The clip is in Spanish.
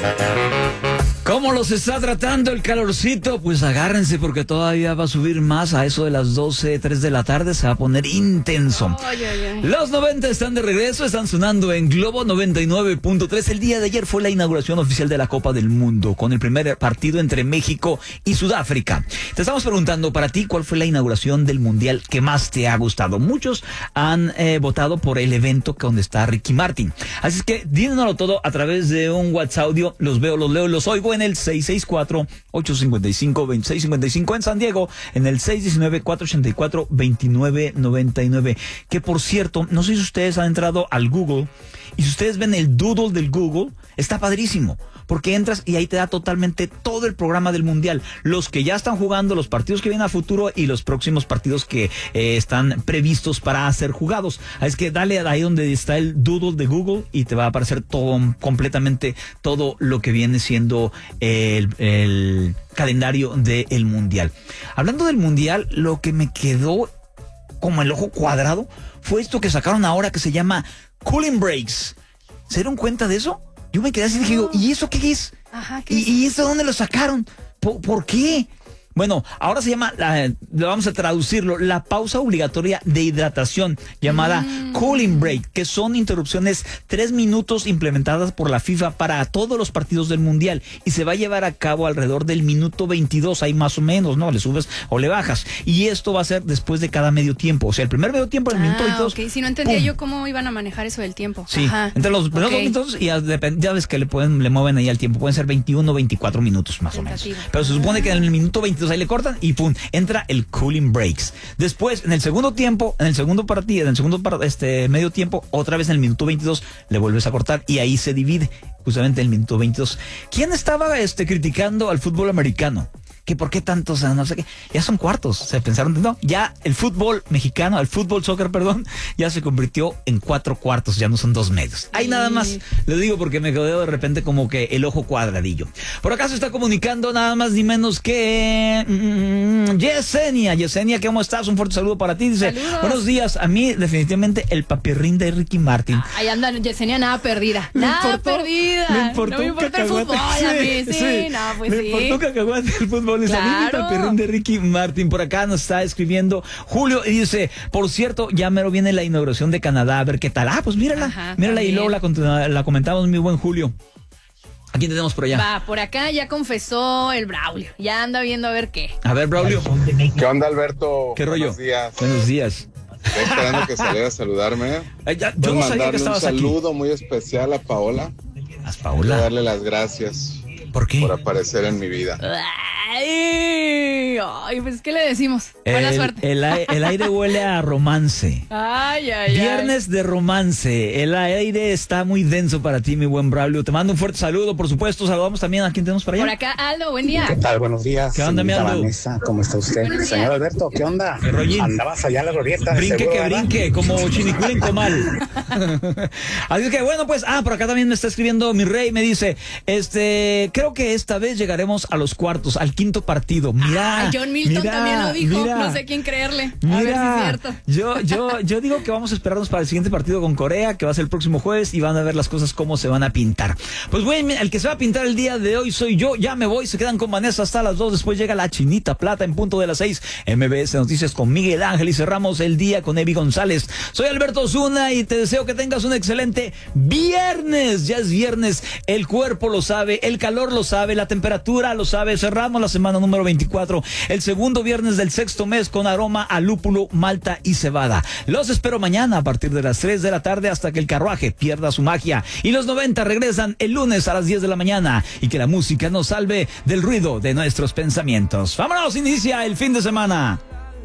¿Cómo los está tratando el calorcito? Pues agárrense porque todavía va a subir más a eso de las 12, 3 de la tarde. Se va a poner intenso. Los 90 están de regreso, están sonando en Globo 99.3. El día de ayer fue la inauguración oficial de la Copa del Mundo, con el primer partido entre México y Sudáfrica. Te estamos preguntando para ti, ¿cuál fue la inauguración del Mundial que más te ha gustado? Muchos han votado por el evento donde está Ricky Martin. Así es que díganoslo todo a través de un WhatsApp audio. Los veo, los leo, los oigo en el 664-855-2655 en San Diego, en el 619-484-2999. Que por cierto, no sé si ustedes han entrado al Google, y si ustedes ven el doodle del Google, está padrísimo, porque entras y ahí te da totalmente todo el programa del Mundial, los que ya están jugando, los partidos que vienen a futuro y los próximos partidos que están previstos para ser jugados. Es que dale ahí donde está el doodle de Google y te va a aparecer todo, completamente todo lo que viene siendo el calendario del Mundial. Hablando del Mundial, lo que me quedó como el ojo cuadrado fue esto que sacaron ahora que se llama Cooling Breaks. ¿Se dieron cuenta de eso? Yo me quedé así y dije, ¿y eso qué es? Ajá, ¿qué ¿Y eso dónde lo sacaron? ¿Por qué? Bueno, ahora se llama, vamos a traducirlo, la pausa obligatoria de hidratación, llamada Cooling Break, que son interrupciones 3 minutos implementadas por la FIFA para todos los partidos del Mundial, y se va a llevar a cabo alrededor del minuto 22, ahí más o menos, ¿no? Le subes o le bajas, y esto va a ser después de cada medio tiempo, o sea, el primer medio tiempo, el minuto 22. Ok, si no entendía yo cómo iban a manejar eso del tiempo. Sí, entre los primeros 2 minutos, y ya ves que le mueven ahí al tiempo, pueden ser 21 o 24 minutos más o menos, pero se supone que en el minuto 22 ahí le cortan y pum, entra el Cooling Breaks. Después, en el segundo tiempo, en el segundo medio tiempo, otra vez en el minuto 22 le vuelves a cortar y ahí se divide justamente el minuto 22. ¿Quién estaba criticando al fútbol americano? Que por qué tantos, o sea, no sé qué, ya son cuartos, se pensaron, no, ya el fútbol mexicano, el fútbol soccer, perdón, ya se convirtió en 4 cuartos, ya no son 2 medios. Ahí nada más, les digo porque me quedó de repente como que el ojo cuadradillo. Por acá se está comunicando nada más ni menos que Yesenia, ¿cómo estás? Un fuerte saludo para ti, dice, saludos. Buenos días, a mí definitivamente el papirrín de Ricky Martin. Ahí anda Yesenia, nada perdida, nada perdida. Me importó no me importa el fútbol, a mí, sí, no, pues me importó cacahuate el fútbol. Claro. El papirrín de Ricky Martin. Por acá nos está escribiendo Julio y dice, por cierto, ya mero viene la inauguración de Canadá, a ver qué tal. Ah, pues mírala, mírala también. Y luego la comentamos, mi buen Julio. ¿A quién tenemos por allá? Va, por acá ya confesó el Braulio, ya anda viendo a ver qué. A ver, Braulio. ¿Qué onda, Alberto? ¿Qué rollo? Buenos días. Buenos días. Estoy esperando que saliera a saludarme. Yo no sabía que estabas aquí. Un saludo muy especial a Paola. ¿A Paola? Quiero darle las gracias. ¿Por qué? Por aparecer en mi vida. Ay, pues ¿qué le decimos? Buena suerte. El aire huele a romance. Ay. Viernes de romance. El aire está muy denso para ti, mi buen Braulio. Te mando un fuerte saludo, por supuesto. Saludamos también a quien tenemos para allá. Por acá, Aldo, buen día. ¿Qué tal? Buenos días. ¿Qué onda, mi Aldo? Vanessa, ¿cómo está usted? Señor Alberto, ¿qué onda? Andabas allá en la glorieta. Brinque seguro, que ¿verdad? brinque, como Chinicuil en Comal. Así que bueno, pues, por acá también me está escribiendo mi rey, me dice, creo que esta vez llegaremos a los cuartos, al quinto partido. Mira. John Milton también lo dijo, no sé quién creerle. A ver si es cierto. Yo digo que vamos a esperarnos para el siguiente partido con Corea, que va a ser el próximo jueves, y van a ver las cosas cómo se van a pintar. Pues bueno, el que se va a pintar el día de hoy soy yo. Ya me voy, se quedan con Vanessa hasta las 2, después llega la Chinita Plata en punto de las 6. MBS Noticias con Miguel Ángel y cerramos el día con Evi González. Soy Alberto Osuna y te deseo que tengas un excelente viernes. Ya es viernes, el cuerpo lo sabe, el calor lo sabe, la temperatura lo sabe. Cerramos la semana número 24, el segundo viernes del 6º mes con aroma a lúpulo, malta y cebada. Los espero mañana a partir de las 3 de la tarde hasta que el carruaje pierda su magia. Y los 90 regresan el lunes a las 10 de la mañana y que la música nos salve del ruido de nuestros pensamientos. ¡Vámonos! Inicia el fin de semana.